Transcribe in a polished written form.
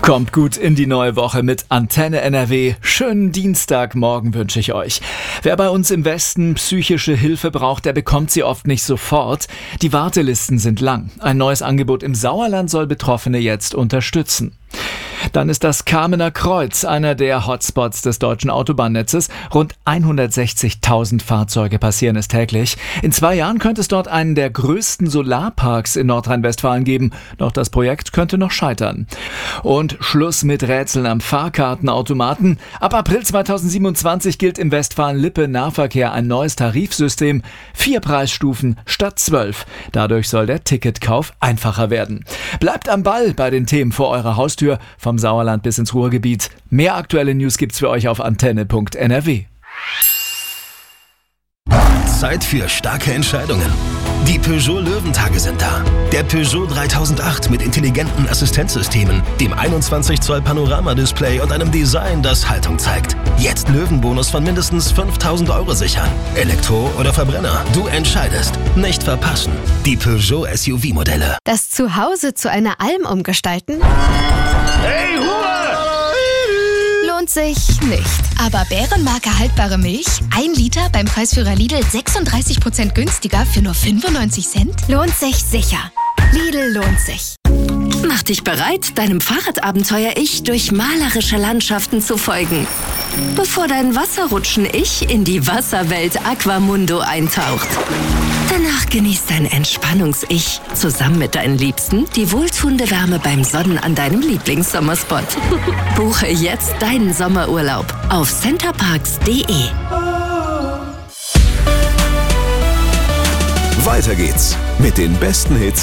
Kommt gut in die neue Woche mit Antenne NRW. Schönen Dienstagmorgen wünsche ich euch. Wer bei uns im Westen psychische Hilfe braucht, der bekommt sie oft nicht sofort. Die Wartelisten sind lang. Ein neues Angebot im Sauerland soll Betroffene jetzt unterstützen. Dann ist das Kamener Kreuz, einer der Hotspots des deutschen Autobahnnetzes. Rund 160.000 Fahrzeuge passieren es täglich. In 2 Jahren könnte es dort einen der größten Solarparks in Nordrhein-Westfalen geben. Doch das Projekt könnte noch scheitern. Und Schluss mit Rätseln am Fahrkartenautomaten. Ab April 2027 gilt im Westfalen-Lippe-Nahverkehr ein neues Tarifsystem. 4 Preisstufen statt 12. Dadurch soll der Ticketkauf einfacher werden. Bleibt am Ball bei den Themen vor eurer Haustür. Vom Sauerland bis ins Ruhrgebiet. Mehr aktuelle News gibt's für euch auf antenne.nrw. Zeit für starke Entscheidungen. Die Peugeot Löwentage sind da. Der Peugeot 3008 mit intelligenten Assistenzsystemen, dem 21 Zoll Panoramadisplay und einem Design, das Haltung zeigt. Jetzt Löwenbonus von mindestens 5.000 € sichern. Elektro oder Verbrenner, du entscheidest. Nicht verpassen. Die Peugeot SUV-Modelle. Das Zuhause zu einer Alm umgestalten? Hey, Ruhe! Lohnt sich nicht. Aber Bärenmarke haltbare Milch, 1 Liter beim Preisführer Lidl 36% günstiger für nur 95 Cent? Lohnt sich sicher. Lidl lohnt sich. Mach dich bereit, deinem Fahrradabenteuer-Ich durch malerische Landschaften zu folgen. Bevor dein Wasserrutschen-Ich in die Wasserwelt Aquamundo eintaucht. Danach genießt dein Entspannungs-Ich zusammen mit deinen Liebsten die wohltuende Wärme beim Sonnen an deinem Lieblingssommerspot. Buche jetzt deinen Sommerurlaub auf centerparks.de. Weiter geht's mit den besten Hits